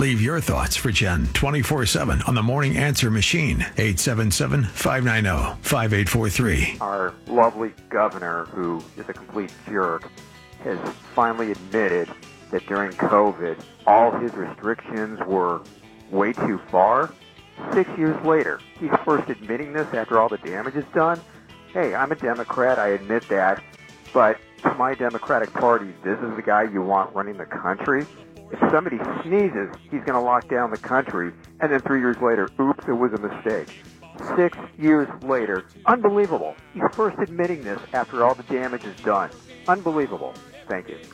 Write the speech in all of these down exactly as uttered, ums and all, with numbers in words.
Leave your thoughts for Jen twenty-four seven on the Morning Answer machine. eight seven seven, five nine zero, five eight four three. Our lovely governor, who is a complete jerk, has finally admitted that during COVID, all his restrictions were way too far. Six years later, he's first admitting this after all the damage is done. Hey, I'm a Democrat, I admit that, but to my Democratic Party, this is the guy you want running the country? If somebody sneezes, he's going to lock down the country, and then three years later, oops, it was a mistake. Six years later, unbelievable. He's first admitting this after all the damage is done. Unbelievable. Thank you.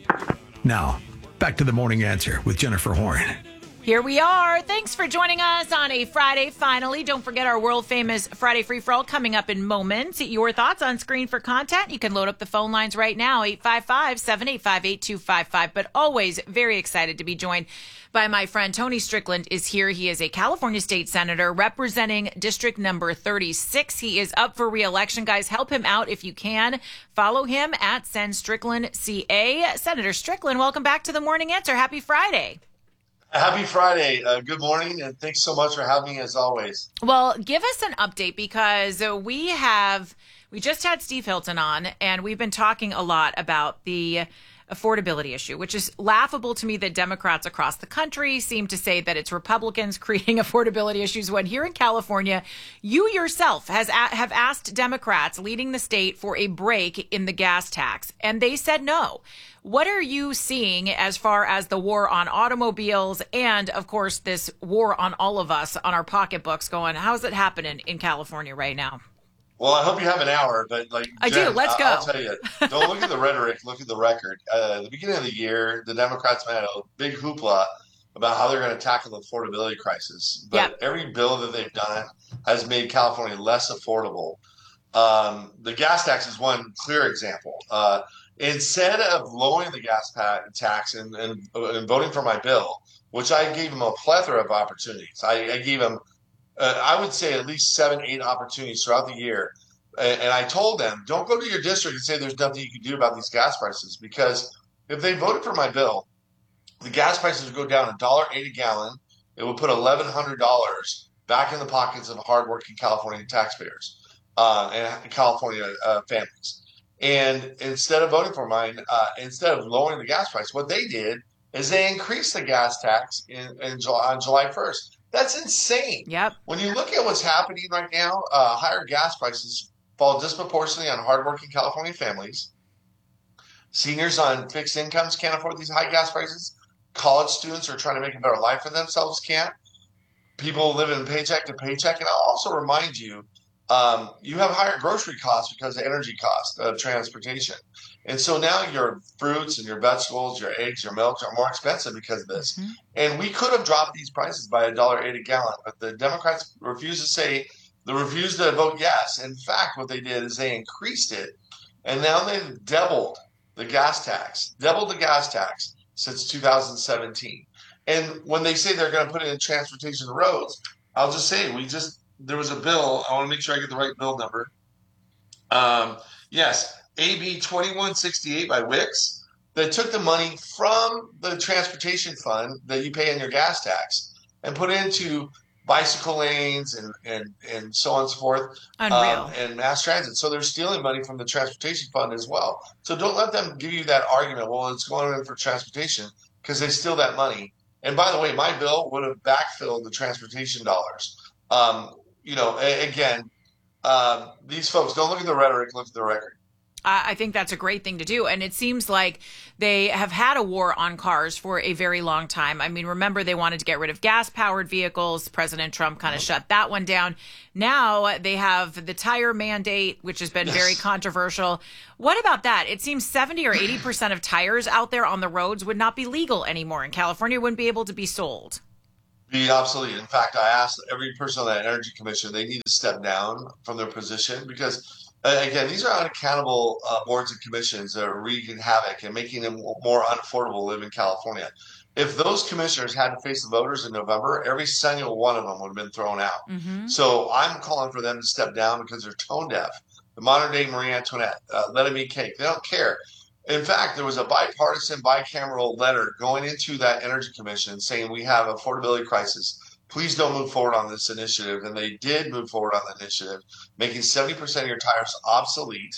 Now, back to the Morning Answer with Jennifer Horn. Here we are. Thanks for joining us on a Friday, finally. Don't forget our world-famous Friday Free-For-All coming up in moments. Your thoughts on Screen for Content? You can load up the phone lines right now, eight five five, seven eight five, eight two five five. But always very excited to be joined by my friend Tony Strickland is here. He is a California state senator representing district number thirty-six. He is up for re-election. Guys, help him out if you can. Follow him at Sen Strickland C A. Senator Strickland, welcome back to the Morning Answer. Happy Friday. Happy Friday. Uh, good morning, and thanks so much for having me as always. Well, give us an update because uh, we have, we just had Steve Hilton on, and we've been talking a lot about the affordability issue, which is laughable to me that Democrats across the country seem to say that it's Republicans creating affordability issues when here in California, you yourself has a- have asked Democrats leading the state for a break in the gas tax, and they said no. What are you seeing as far as the war on automobiles and, of course, this war on all of us on our pocketbooks going? How's it happening in California right now? Well, I hope you have an hour, but like I Jen, do. Let's I- go. I'll tell you, don't look at the rhetoric, look at the record. Uh, at the beginning of the year, the Democrats had a big hoopla about how they're going to tackle the affordability crisis. But Yep. every bill that they've done has made California less affordable. Um, the gas tax is one clear example. Uh, instead of lowering the gas pa- tax and, and, and voting for my bill, which I gave them a plethora of opportunities, I, I gave them Uh, I would say at least seven, eight opportunities throughout the year. And, and I told them, don't go to your district and say there's nothing you can do about these gas prices. Because if they voted for my bill, the gas prices would go down a dollar eight a gallon. It would put eleven hundred dollars back in the pockets of hardworking California taxpayers uh, and California uh, families. And instead of voting for mine, uh, instead of lowering the gas price, what they did is they increased the gas tax in, in July, on July first. That's insane. Yep. When you look at what's happening right now, uh, higher gas prices fall disproportionately on hardworking California families. Seniors on fixed incomes can't afford these high gas prices. College students are trying to make a better life for themselves can't. People living paycheck to paycheck. And I'll also remind you, um, you have higher grocery costs because of energy costs of transportation. And so now your fruits and your vegetables, your eggs, your milk are more expensive because of this. Mm-hmm. And we could have dropped these prices by a dollar eight a gallon, but the Democrats refused to say, they refused to vote yes. In fact, what they did is they increased it, and now they've doubled the gas tax, doubled the gas tax since two thousand seventeen. And when they say they're going to put it in transportation roads, I'll just say we just there was a bill. I want to make sure I get the right bill number. Um, yes. A B twenty-one sixty-eight by Wicks that took the money from the transportation fund that you pay in your gas tax and put into bicycle lanes and, and, and so on and so forth. Unreal. Um, and mass transit. So they're stealing money from the transportation fund as well. So don't let them give you that argument, well, it's going in for transportation, because they steal that money. And by the way, my bill would have backfilled the transportation dollars. Um, you know, a- again, uh, these folks, don't look at the rhetoric, look at the record. I think that's a great thing to do. And it seems like they have had a war on cars for a very long time. I mean, remember, they wanted to get rid of gas-powered vehicles. President Trump kind of shut that one down. Now they have the tire mandate, which has been yes. very controversial. What about that? It seems seventy or eighty percent of tires out there on the roads would not be legal anymore in California, wouldn't be able to be sold. Be obsolete. In fact, I asked every person on that Energy Commission, they need to step down from their position because Uh, again, these are unaccountable uh, boards and commissions that are wreaking havoc and making them more unaffordable to live in California. If those commissioners had to face the voters in November, every single one of them would have been thrown out. Mm-hmm. So I'm calling for them to step down because they're tone deaf. The modern day Marie Antoinette, uh, let them eat cake. They don't care. In fact, there was a bipartisan, bicameral letter going into that Energy Commission saying we have an affordability crisis. Please don't move forward on this initiative. And they did move forward on the initiative, making seventy percent of your tires obsolete.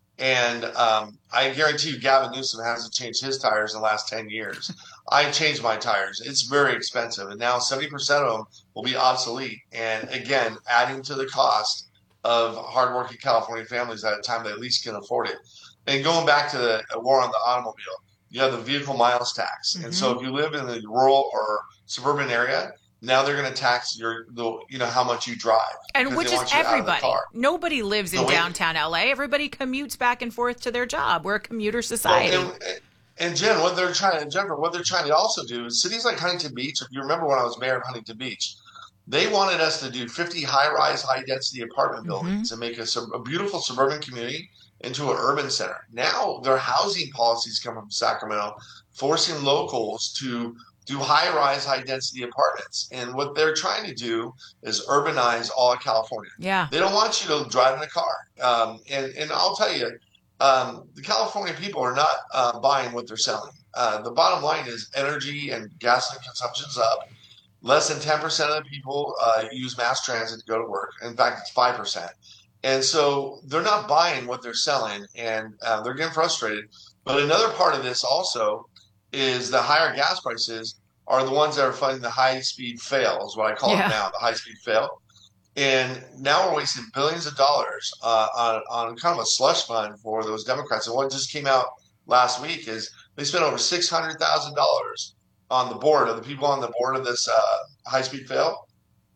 And um, I guarantee you, Gavin Newsom hasn't changed his tires in the last ten years. I changed my tires. It's very expensive. And now seventy percent of them will be obsolete. And again, adding to the cost of hardworking California families at a time they at least can afford it. And going back to the war on the automobile, you have the vehicle miles tax. Mm-hmm. And so if you live in the rural or suburban area, now they're going to tax your, the, you know, how much you drive. And which is everybody. Nobody lives in no, downtown L A. Everybody commutes back and forth to their job. We're a commuter society. Well, and, and Jen, what they're trying to, Jennifer, what they're trying to also do is cities like Huntington Beach. If you remember when I was mayor of Huntington Beach, they wanted us to do fifty high-rise, high-density apartment buildings mm-hmm. and make a, a beautiful suburban community into an urban center. Now their housing policies come from Sacramento, forcing locals to do high-rise, high-density apartments. And what they're trying to do is urbanize all of California. Yeah. They don't want you to drive in a car. Um, and, and I'll tell you, um, the California people are not uh, buying what they're selling. Uh, the bottom line is energy and gasoline consumption's up. Less than ten percent of the people uh, use mass transit to go to work. In fact, it's five percent. And so they're not buying what they're selling, and uh, they're getting frustrated. But another part of this also is the higher gas prices are the ones that are funding the high-speed fail, is what I call yeah. it now, the high-speed fail. And now we're wasting billions of dollars uh, on, on kind of a slush fund for those Democrats. And what just came out last week is they spent over six hundred thousand dollars on the board of the people on the board of this uh, high-speed fail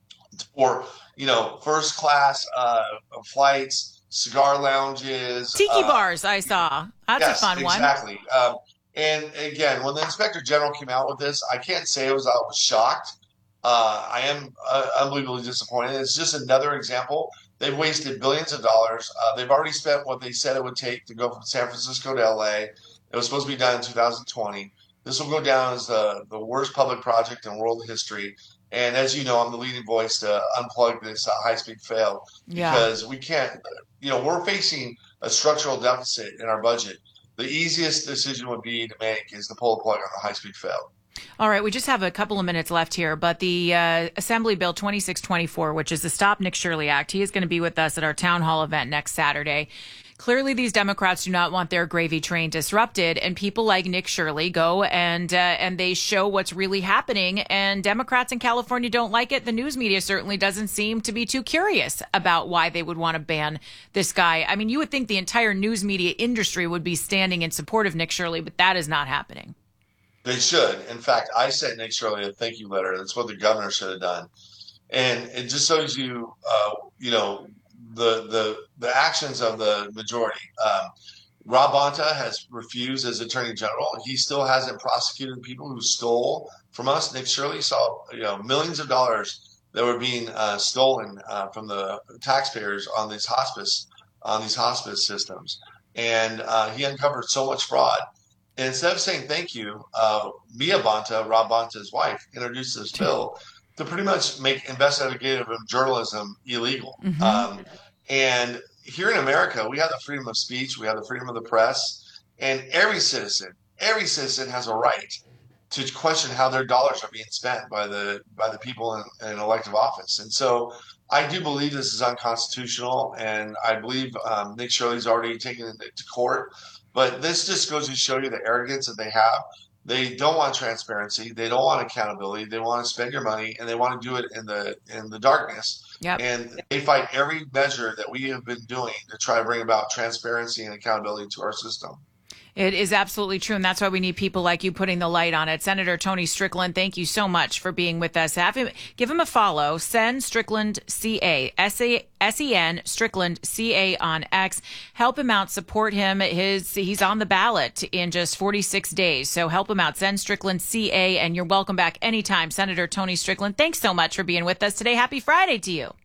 for, you know, first class uh, flights, cigar lounges. Tiki uh, bars I saw. That's yes, a fun one. Exactly. Um, and again, when the Inspector General came out with this, I can't say I was, I was shocked. Uh, I am uh, unbelievably disappointed. It's just another example. They've wasted billions of dollars. Uh, they've already spent what they said it would take to go from San Francisco to L A. It was supposed to be done in two thousand twenty. This will go down as the, the worst public project in world history. And as you know, I'm the leading voice to unplug this uh, high-speed fail yeah. because we can't, you know, we're facing a structural deficit in our budget. The easiest decision would be to make is to pull the plug on the high-speed fail. All right, we just have a couple of minutes left here, but the uh, Assembly Bill twenty-six twenty-four, which is the Stop Nick Shirley Act, he is going to be with us at our town hall event next Saturday. Clearly, these Democrats do not want their gravy train disrupted, and people like Nick Shirley go and uh, and they show what's really happening, and Democrats in California don't like it. The news media certainly doesn't seem to be too curious about why they would want to ban this guy. I mean, you would think the entire news media industry would be standing in support of Nick Shirley, but that is not happening. They should. In fact, I sent Nick Shirley a thank you letter. That's what the governor should have done. And it just shows you, uh, you know, the the the actions of the majority. Um, Rob Bonta has refused as Attorney General. He still hasn't prosecuted people who stole from us. Nick Shirley saw, you know, millions of dollars that were being uh, stolen uh, from the taxpayers on these hospice on these hospice systems, and uh, he uncovered so much fraud. And instead of saying thank you, uh, Mia Bonta, Rob Bonta's wife, introduced this bill to pretty much make investigative journalism illegal. Mm-hmm. Um, and here in America, we have the freedom of speech, we have the freedom of the press, and every citizen, every citizen has a right to question how their dollars are being spent by the by the people in, in elective office. And so I do believe this is unconstitutional, and I believe um, Nick Shirley's already taken it to court. But this just goes to show you the arrogance that they have. They don't want transparency. They don't want accountability. They want to spend your money, and they want to do it in the in the darkness. Yep. And they fight every measure that we have been doing to try to bring about transparency and accountability to our system. It is absolutely true, and that's why we need people like you putting the light on it. Senator Tony Strickland, thank you so much for being with us. Have him, give him a follow. Sen Strickland C A, S E N Strickland C A on X. Help him out, support him. His He's on the ballot in just forty-six days, so help him out. Sen Strickland C A, and you're welcome back anytime. Senator Tony Strickland, thanks so much for being with us today. Happy Friday to you.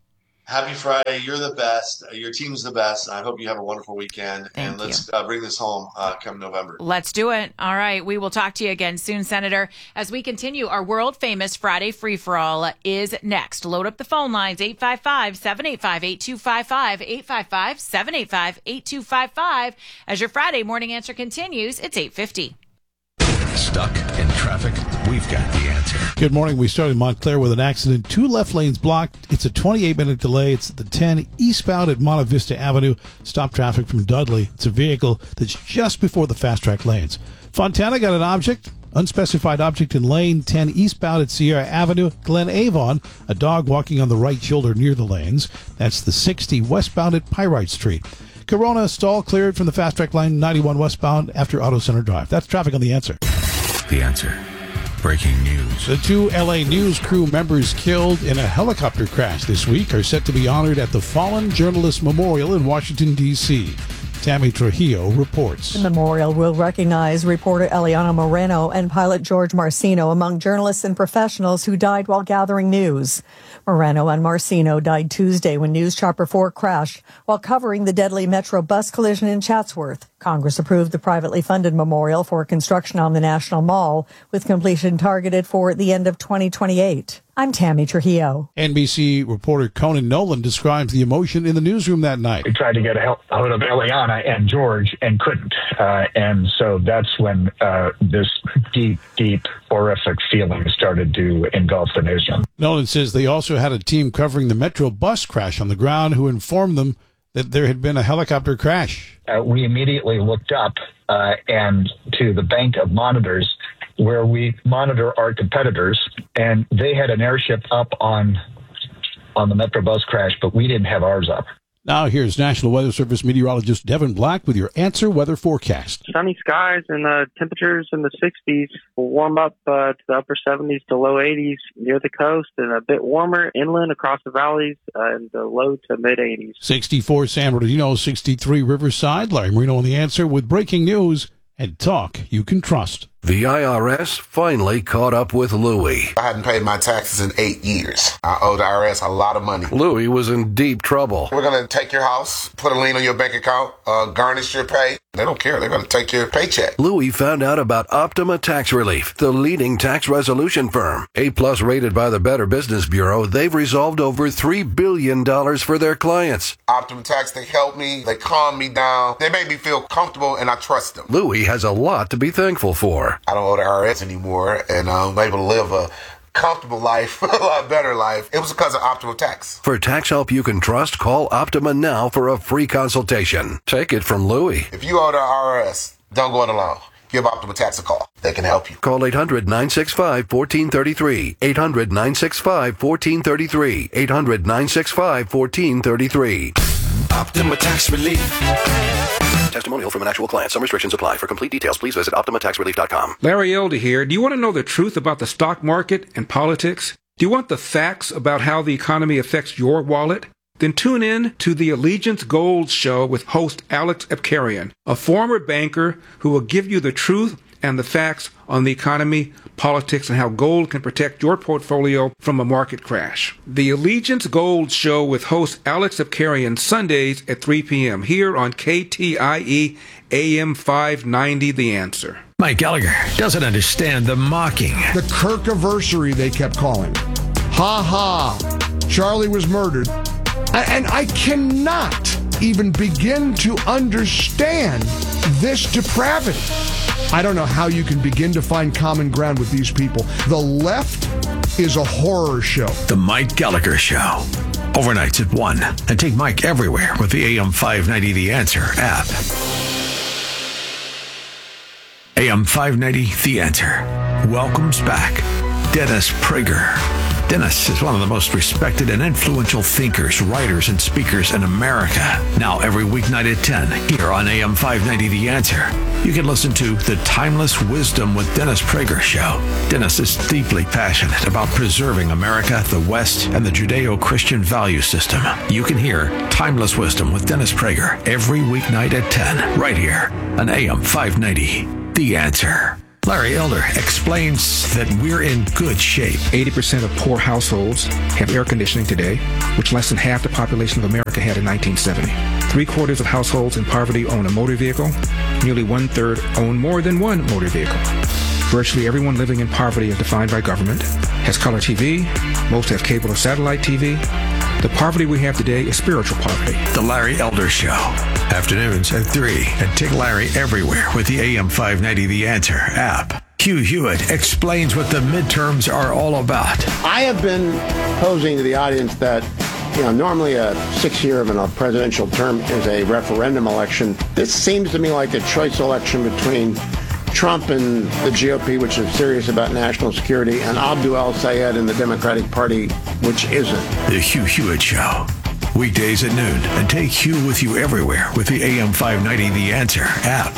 Happy Friday. You're the best. Your team's the best. I hope you have a wonderful weekend. Thank and let's you. uh, bring this home uh, come November. Let's do it. All right. We will talk to you again soon, Senator. As we continue, our world famous Friday free-for-all is next. Load up the phone lines, eight five five, seven eight five, eight two five five, eight five five, seven eight five, eight two five five. As your Friday morning answer continues, it's eight fifty. Stuck in traffic? We've got the answer. Good morning. We started in Montclair with an accident. Two left lanes blocked. It's a twenty-eight minute delay. It's the ten eastbound at Monte Vista Avenue. Stop traffic from Dudley. It's a vehicle that's just before the fast track lanes. Fontana got an object. Unspecified object in lane ten eastbound at Sierra Avenue. Glen Avon, a dog walking on the right shoulder near the lanes. That's the sixty westbound at Pyrite Street. Corona stall cleared from the fast track line ninety-one westbound after Auto Center Drive. That's traffic on The Answer. The Answer. Breaking news. The two L A News crew members killed in a helicopter crash this week are set to be honored at the Fallen Journalist Memorial in Washington, D C Tammy Trujillo reports. The memorial will recognize reporter Eliana Moreno and pilot George Marcino among journalists and professionals who died while gathering news. Moreno and Marcino died Tuesday when News Chopper four crashed while covering the deadly Metro bus collision in Chatsworth. Congress approved the privately funded memorial for construction on the National Mall, with completion targeted for the end of twenty twenty-eight. I'm Tammy Trujillo. N B C reporter Conan Nolan describes the emotion in the newsroom that night. We tried to get a hold of Eliana and George and couldn't. Uh, and so that's when uh, this deep, deep, horrific feeling started to engulf the newsroom. Nolan says they also had a team covering the Metro bus crash on the ground who informed them that there had been a helicopter crash. Uh, we immediately looked up uh, and to the bank of monitors where we monitor our competitors, and they had an airship up on on the Metro bus crash, but we didn't have ours up. Now here's National Weather Service meteorologist Devin Black with your Answer weather forecast. Sunny skies and uh, temperatures in the sixties will warm up uh, to the upper seventies to low eighties near the coast, and a bit warmer inland across the valleys uh, in the low to mid eighties. sixty-four San Bernardino, sixty-three Riverside. Larry Marino on The Answer with breaking news and talk you can trust. The I R S finally caught up with Louie. I hadn't paid my taxes in eight years. I owe the I R S a lot of money. Louie was in deep trouble. We're going to take your house, put a lien on your bank account, uh, garnish your pay. They don't care. They're going to take your paycheck. Louie found out about Optima Tax Relief, the leading tax resolution firm. A-plus rated by the Better Business Bureau, they've resolved over three billion dollars for their clients. Optima Tax, they help me. They calm me down. They make me feel comfortable, and I trust them. Louie has a lot to be thankful for. I don't owe the I R S anymore, and I'm able to live a comfortable life, a lot better life. It was because of Optima Tax. For tax help you can trust, call Optima now for a free consultation. Take it from Louie. If you owe the I R S, don't go it alone. Give Optima Tax a call. They can help you. Call eight hundred, nine six five, one four three three. eight hundred, nine six five, one four three three. eight hundred, nine six five, one four three three. Optima Tax Relief. Testimonial from an actual client. Some restrictions apply. For complete details, please visit optima tax relief dot com. Larry Elder here. Do you want to know the truth about the stock market and politics? Do you want the facts about how the economy affects your wallet? Then tune in to the Allegiance Gold Show with host Alex Epkarian, a former banker who will give you the truth and the facts on the economy, politics, and how gold can protect your portfolio from a market crash. The Allegiance Gold Show with host Alex Epkarian, Sundays at three p.m. here on K T I E A M five ninety, The Answer. Mike Gallagher doesn't understand the mocking. The Kirk-aversary, they kept calling. Ha ha. Charlie was murdered. And I cannot even begin to understand this depravity. I don't know how you can begin to find common ground with these people. The left is a horror show. The Mike Gallagher Show. Overnights at one. And take Mike everywhere with the A M five ninety The Answer app. A M five ninety The Answer welcomes back Dennis Prager. Dennis is one of the most respected and influential thinkers, writers, and speakers in America. Now every weeknight at ten, here on A M five ninety The Answer, you can listen to The Timeless Wisdom with Dennis Prager Show. Dennis is deeply passionate about preserving America, the West, and the Judeo-Christian value system. You can hear Timeless Wisdom with Dennis Prager every weeknight at ten, right here on A M five ninety The Answer. Larry Elder explains that we're in good shape. eighty percent of poor households have air conditioning today, which less than half the population of America had in nineteen seventy. Three quarters of households in poverty own a motor vehicle. Nearly one third own more than one motor vehicle. Virtually everyone living in poverty as defined by government has color T V. Most have cable or satellite T V. The poverty we have today is spiritual poverty. The Larry Elder Show. Afternoons at three. And take Larry everywhere with the A M five ninety The Answer app. Hugh Hewitt explains what the midterms are all about. I have been posing to the audience that, you know, normally a six-year of a presidential term is a referendum election. This seems to me like a choice election between Trump and the G O P, which is serious about national security, and Abdul El-Sayed and the Democratic Party, which isn't. The Hugh Hewitt Show. Weekdays at noon. And take Hugh with you everywhere with the A M five ninety The Answer app.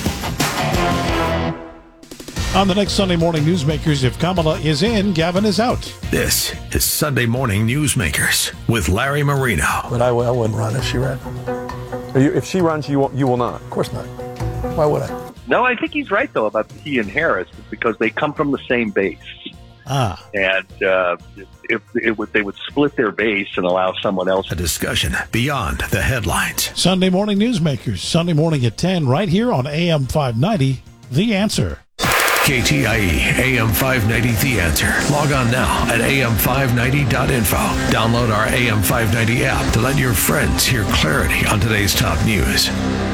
On the next Sunday Morning Newsmakers, if Kamala is in, Gavin is out. This is Sunday Morning Newsmakers with Larry Marino. But I, I wouldn't run if she ran. You, if she runs, you will, you will not. Of course not. Why would I? No, I think he's right, though, about he and Harris, because they come from the same base. Ah. And uh, if it would, they would split their base and allow someone else. A discussion beyond the headlines. Sunday Morning Newsmakers, Sunday morning at ten, right here on A M five ninety, The Answer. K T I E, A M five ninety The Answer. Log on now at A M five ninety dot info. Download our A M five ninety app to let your friends hear clarity on today's top news.